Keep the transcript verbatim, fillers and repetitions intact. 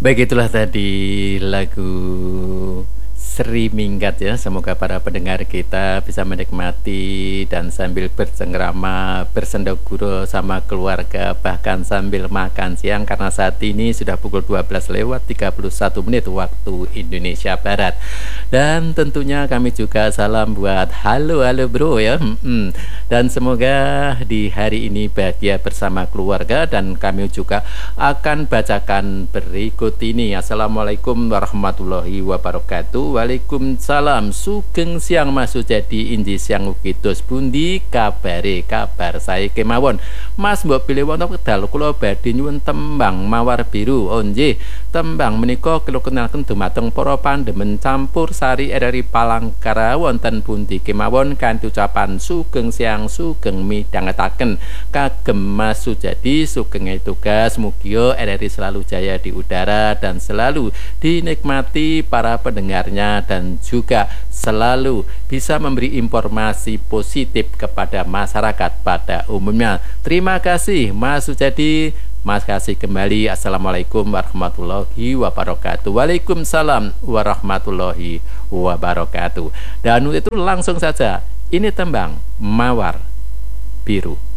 Baik, itulah tadi lagu Sri Minggat ya. Semoga para pendengar kita bisa menikmati dan sambil bercengkrama, bersendaguro sama keluarga, bahkan sambil makan siang, karena saat ini sudah pukul dua belas lewat tiga puluh satu menit waktu Indonesia Barat. Dan tentunya kami juga salam buat halo halo bro ya. Hmm, dan semoga di hari ini bahagia bersama keluarga, dan kami juga akan bacakan berikut ini. Assalamualaikum warahmatullahi wabarakatuh. Waalaikumsalam. Sugeng siang Mas Sujadi, inji siang ugi dos pundi kabare? Kabar saya kemawon. Mas mbok pilih wonten wekdal kula badhe nyuwun tembang Mawar Biru. Oh nggih, tembang menika kula kenalken dumateng para pandemen campur sari R R I Palangkara wonten pundi kemawon kanthi ucapan sugeng siang sugeng midhangetaken kagem Mas Sujadi. Sugeng tugas mugia R R I selalu jaya di udara dan selalu dinikmati para pendengarnya, dan juga selalu bisa memberi informasi positif kepada masyarakat pada umumnya. Terima kasih Mas Sujadi. Mas kasih kembali. Assalamualaikum warahmatullahi wabarakatuh. Waalaikumsalam warahmatullahi wabarakatuh. Dan itu langsung saja, ini tembang Mawar Biru.